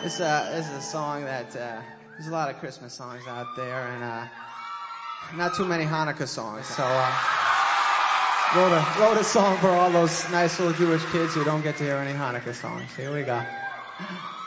This is a song that there's a lot of Christmas songs out there, and not too many Hanukkah songs. So wrote a song for all those nice little Jewish kids who don't get to hear any Hanukkah songs. Here we go.